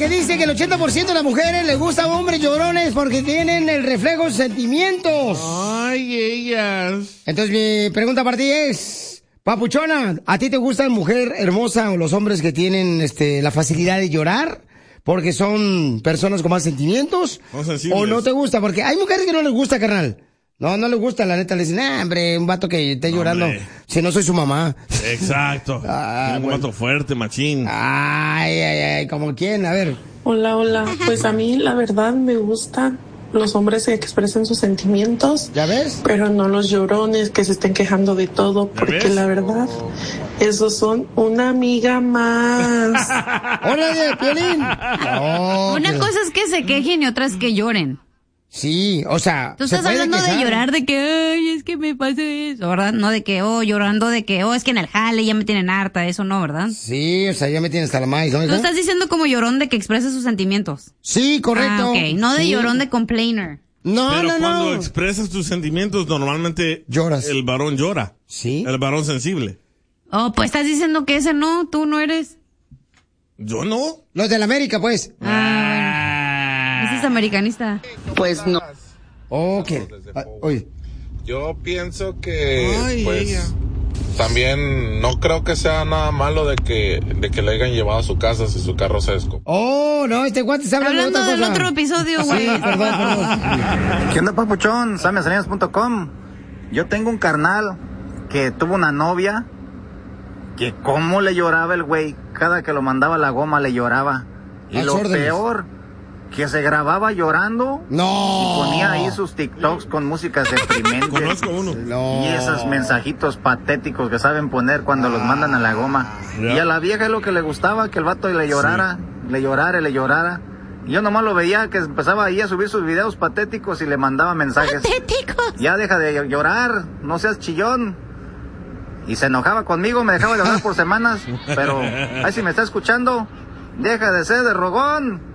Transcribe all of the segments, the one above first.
que dice que el 80% de las mujeres les gustan hombres llorones porque tienen el reflejo de sentimientos. Ay, ellas. Entonces mi pregunta para ti es, papuchona, ¿a ti te gusta la mujer hermosa o los hombres que tienen la facilidad de llorar? Porque son personas con más sentimientos. ¿O no te gusta? Porque hay mujeres que no les gusta, carnal. No les gusta, la neta. Le dicen, hombre, un vato que esté llorando. Si no soy su mamá. Exacto. Un vato fuerte, machín. Ay, ¿como quién? A ver. Hola. Pues a mí, la verdad, me gustan los hombres que expresen sus sentimientos. ¿Ya ves? Pero no los llorones que se estén quejando de todo. Porque la verdad, esos son una amiga más. ¡Órale, Piolín! Una cosa es que se quejen y otra es que lloren. Sí, o sea, tú estás hablando de llorar de que, ay, es que me pasa eso, ¿verdad? No de que, llorando de que, es que en el jale ya me tienen harta, eso no, ¿verdad? Sí, o sea, ya me tienen hasta la maíz, ¿no? Tú estás diciendo como llorón de que expresa sus sentimientos. Sí, correcto. Ok, no de llorón de complainer. No. Cuando expresas tus sentimientos, normalmente lloras. El varón llora. Sí. El varón sensible. Pues estás diciendo que ese no, tú no eres. ¿Yo no? Los de la América, pues. Bueno. Ese es americanista. Pues no. Ok. Oye. Yo pienso que, también no creo que sea nada malo de que le hayan llevado a su casa si su carro se descompuso. No, este guante está hablando del otro episodio, güey. Sí, perdón. ¿Qué onda, papuchón? SamySalinas.com. Yo tengo un carnal que tuvo una novia que cómo le lloraba el güey. Cada que lo mandaba a la goma le lloraba. Y lo peor, que se grababa llorando. No. Y ponía ahí sus TikToks con músicas deprimentes. Conozco uno. Y esos mensajitos patéticos que saben poner cuando los mandan a la goma. Y a la vieja es lo que le gustaba, que el vato le llorara, le llorara. Y yo nomás lo veía que empezaba ahí a subir sus videos patéticos y le mandaba mensajes. ¿Patéticos? Ya deja de llorar, no seas chillón. Y se enojaba conmigo, me dejaba de hablar por semanas. Pero, ay, si me está escuchando, deja de ser de rogón.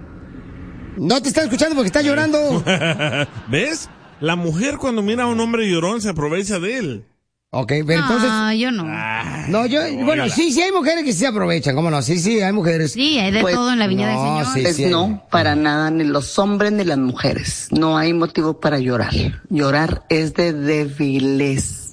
No te está escuchando porque está llorando. ¿Ves? La mujer cuando mira a un hombre llorón se aprovecha de él. Ok, pero entonces... yo no. No, bueno, sí hay mujeres que sí se aprovechan, ¿cómo no? Sí, hay mujeres. Sí, hay de todo en la viña del Señor. Sí, no, para nada, ni los hombres ni las mujeres. No hay motivo para llorar. Llorar es de débiles.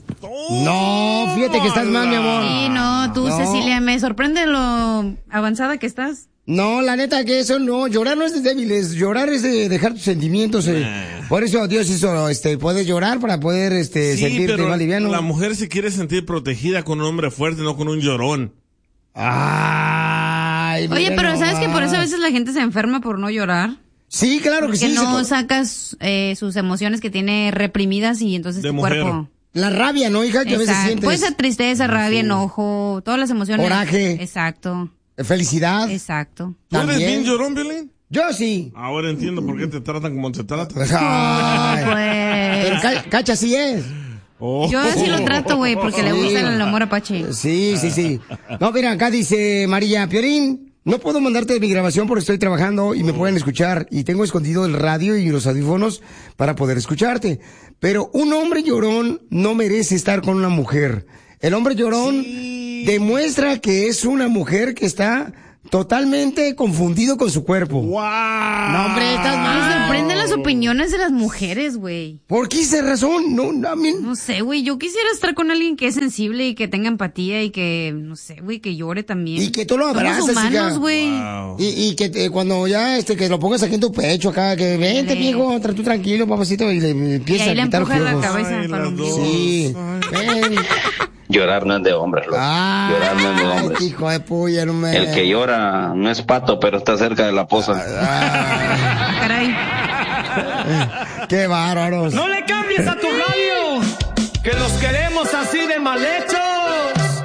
No, fíjate que estás mal, mi amor. Sí, no, tú, Cecilia, me sorprende lo avanzada que estás. No, la neta que eso no, llorar no es de débiles, llorar es de dejar tus sentimientos. Por eso Dios hizo, puedes llorar para poder, sentirte más liviano. La mujer se quiere sentir protegida con un hombre fuerte, no con un llorón. Ay, oye, pero ¿sabes que por eso a veces la gente se enferma por no llorar? Sí, claro que sí. Que no sacas sus emociones que tiene reprimidas y entonces tu cuerpo... La rabia, ¿no, hija? Que a veces sientes. Puede ser tristeza, rabia, enojo, todas las emociones. Coraje. Exacto. Felicidad. Exacto. ¿Tú eres bien llorón, Violín? Yo sí. Ahora entiendo por qué te tratan como te tratan. Pero Cacha sí es. Yo así lo trato, güey, porque le gusta el amor apache. Sí. No, mira, acá dice María Piolín, no puedo mandarte mi grabación porque estoy trabajando y me pueden escuchar. Y tengo escondido el radio y los audífonos para poder escucharte. Pero un hombre llorón no merece estar con una mujer. El hombre llorón demuestra que es una mujer que está totalmente confundido con su cuerpo. ¡Wow! No, hombre, estás mal. Me sorprenden las opiniones de las mujeres, güey. ¿Por qué esa razón? No sé, güey. Yo quisiera estar con alguien que es sensible y que tenga empatía y que, no sé, güey, que llore también. Y que tú lo abrazas, somos humanos, güey. Wow. Y que cuando ya, que lo pongas aquí en tu pecho acá, que vente, viejo, tú tranquilo, papacito, y le empiezas a quitar los la piojos. cabeza para el ombligo. Sí. Ven. Llorar no es de hombres, loco. Llorar no es de hombres. Hijo de puya, no me... El que llora no es pato, pero está cerca de la poza. Caray. Qué bárbaros. No le cambies a tu radio, que los queremos así de mal hechos.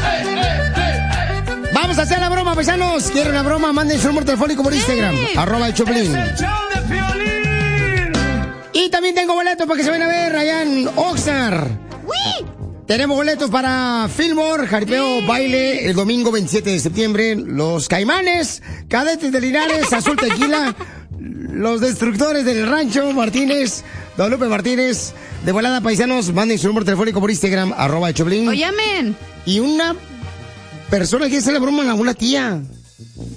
Vamos a hacer la broma, paisanos. ¿Quieren una broma? Manden su número telefónico por Instagram. @el Choplin. Es el show de Piolín. Y también tengo boletos para que se vayan a ver allá en Oxnard. ¡Uy! Tenemos boletos para Fillmore, Jaripeo, Baile, el domingo 27 de septiembre. Los Caimanes, Cadetes de Linares, Azul Tequila, Los Destructores del Rancho, Martínez, Don Lupe Martínez. De volada, paisanos, manden su número telefónico por Instagram, @el Choplin. O llamen. Y una persona que hace la broma a una tía.